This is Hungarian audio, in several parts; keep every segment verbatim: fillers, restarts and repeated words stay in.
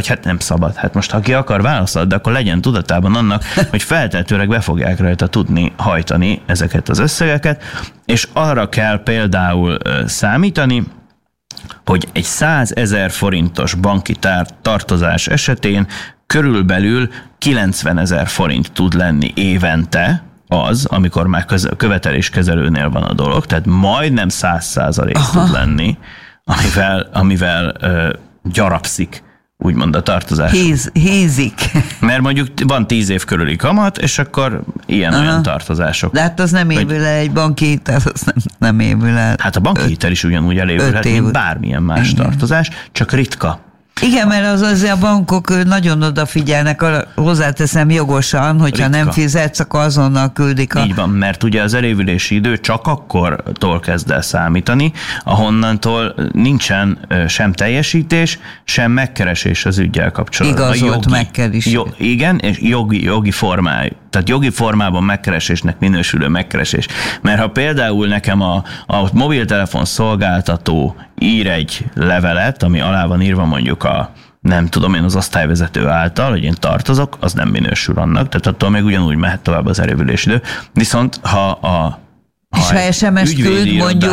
hát nem szabad. Hát most, ha ki akar válaszolni, de akkor legyen tudatában annak, hogy feltehetőleg be fogják rajta tudni hajtani ezeket az összegeket, és arra kell például számítani, hogy egy százezer forintos banki tartozás esetén körülbelül kilencvenezer forint tud lenni évente az, amikor már követeléskezelőnél van a dolog, tehát majdnem száz százalék tud lenni, amivel, amivel ö, gyarapszik úgymond a tartozás. Héz, hézik. Mert mondjuk van tíz év körüli kamat, és akkor ilyen-olyan tartozások. De hát az nem évül el, egy banki hitel, az nem, nem évül el. Hát a banki hitel is ugyanúgy elévülhet, mint bármilyen más igen. tartozás, csak ritka. Igen, mert az azért a bankok nagyon odafigyelnek, hozzáteszem jogosan, hogyha ritka. Nem fizetsz, akkor azonnal küldik a... Így van, mert ugye az elévülési idő csak akkortól kezd el számítani, ahonnantól nincsen sem teljesítés, sem megkeresés az üggyel kapcsolatban. Igazolt megkeresés. Jo, igen, és jogi, jogi formáj. Tehát jogi formában megkeresésnek minősülő megkeresés. Mert ha például nekem a, a mobiltelefon szolgáltató ír egy levelet, ami alá van írva mondjuk a, nem tudom én, az osztályvezető által, hogy én tartozok, az nem minősül annak, tehát attól még ugyanúgy mehet tovább az elévülési idő. Viszont ha a ha és ha es em es-t küld, mondjuk,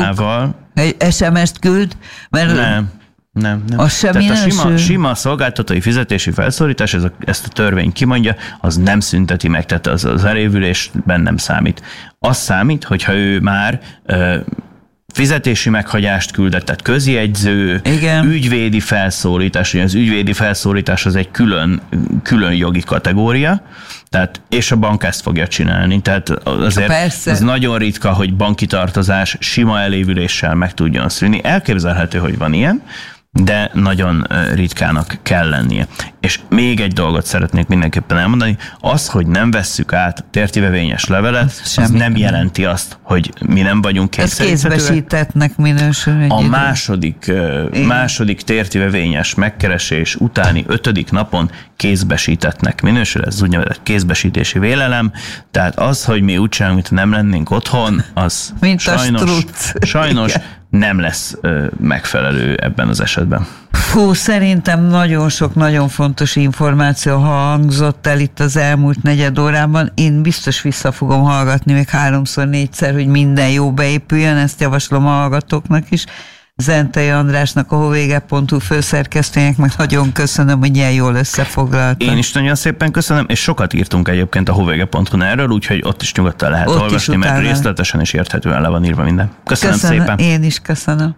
es em es-t küld, mert... Nem. Nem, nem. Az sem Tehát a sima, sima szolgáltatói fizetési felszólítás, ez a, ezt a törvény kimondja, az nem szünteti meg, tehát az, az elévülésben nem számít. Az számít, hogyha ő már ö, fizetési meghagyást küldett, tehát közjegyző, igen. ügyvédi felszólítás, ugye az ügyvédi felszólítás az egy külön, külön jogi kategória, tehát, és a bank ezt fogja csinálni. Tehát azért persze. Ez nagyon ritka, hogy banki tartozás sima elévüléssel meg tudjon szűnni. Elképzelhető, hogy van ilyen, de nagyon ritkának kell lennie. És még egy dolgot szeretnék mindenképpen elmondani, az, hogy nem vesszük át tértivevényes levelet, az, az nem jelenti azt, hogy mi nem vagyunk kényszeríthetőek. Ez kézbesítettnek minősül. A második, második tértivevényes megkeresés utáni ötödik napon kézbesítettnek minősül, ez úgynevezett kézbesítési vélelem, tehát az, hogy mi úgy csinálunk, mint nem lennénk otthon, az mint sajnos, sajnos nem lesz ö, megfelelő ebben az esetben. Fú, szerintem nagyon sok, nagyon fontos információ hangzott el itt az elmúlt negyed órában. Én biztos vissza fogom hallgatni még háromszor, négyszer, hogy minden jó beépüljön, ezt javaslom a hallgatóknak is. Zentei Andrásnak, a hovége pont hu főszerkesztőjének meg nagyon köszönöm, hogy ilyen jól összefoglaltam. Én is nagyon szépen köszönöm, és sokat írtunk egyébként a hovége pont hu erről, úgyhogy ott is nyugodtan lehet ott olvasni, mert részletesen és érthetően le van írva minden. Köszönöm, köszönöm szépen. Én is köszönöm.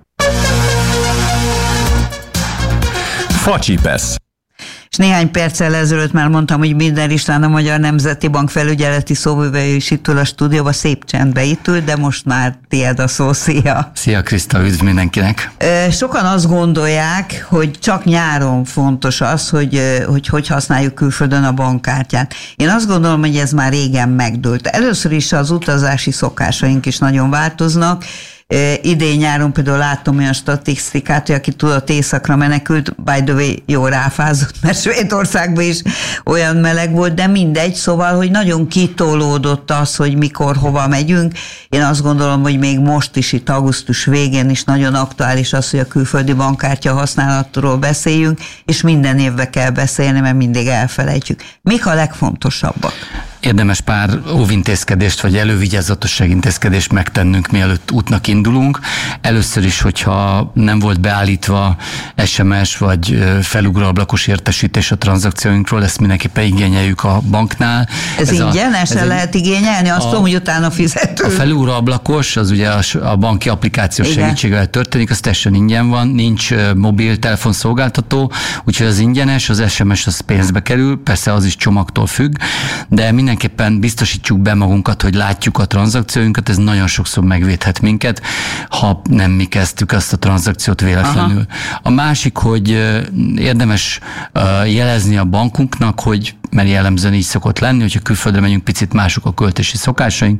Facsipesz. És néhány perccel ezelőtt már mondtam, hogy Minden István, a Magyar Nemzeti Bank felügyeleti szóvivője is itt ül a stúdióba, szép csendbe itt ül, de most már tiéd a szó. Szia! Szia Kriszta, üdv mindenkinek! Sokan azt gondolják, hogy csak nyáron fontos az, hogy hogy, hogy használjuk külföldön a bankkártyát. Én azt gondolom, hogy ez már régen megdőlt. Először is az utazási szokásaink is nagyon változnak. Idén nyáron például láttam olyan statisztikát, hogy aki tudott északra menekült, by the way, jó ráfázott, mert Svédországban is olyan meleg volt, de mindegy, szóval, hogy nagyon kitolódott az, hogy mikor, hova megyünk. Én azt gondolom, hogy még most is itt augusztus végén is nagyon aktuális az, hogy a külföldi bankkártya használatról beszéljünk, és minden évben kell beszélni, mert mindig elfelejtjük. Mik a legfontosabbak? Érdemes pár óvintézkedést vagy elővigyázatosság intézkedést megtennünk, mielőtt útnak indulunk. Először is, hogyha nem volt beállítva es em es vagy felugró ablakos értesítés a tranzakcióinkról, ezt mindenképpen igényeljük a banknál. Ez, ez ingyenesen ez lehet igényelni? Azt tudom, hogy utána fizető. A felugró ablakos, az ugye a, a banki applikáció segítségével történik, az teljesen ingyen van, nincs mobiltelefon szolgáltató, úgyhogy az ingyenes, az es em es az pénzbe kerül, persze az is csomagtól függ, de mindenképpen biztosítsuk be magunkat, hogy látjuk a tranzakcióinkat, ez nagyon sokszor megvédhet minket, ha nem mi kezdtük azt a tranzakciót véletlenül. Aha. A másik, hogy érdemes jelezni a bankunknak, hogy mert jellemzően így szokott lenni, hogyha külföldre megyünk, picit mások a költési szokásaink,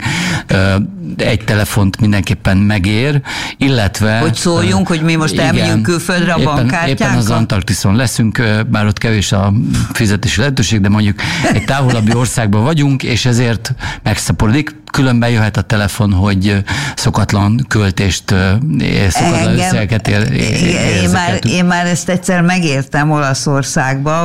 egy telefont mindenképpen megér, illetve... Hogy szóljunk, hogy mi most igen, elmegyünk külföldre a bankkártyánkkal? Éppen az Antarktiszon leszünk, bár ott kevés a fizetési lehetőség, de mondjuk egy távolabbi országban vagyunk, és ezért megszaporodik. Különben jöhet a telefon, hogy szokatlan költést, szokatlan összegeket ér, én, már, én már ezt egyszer megértem Olaszországba,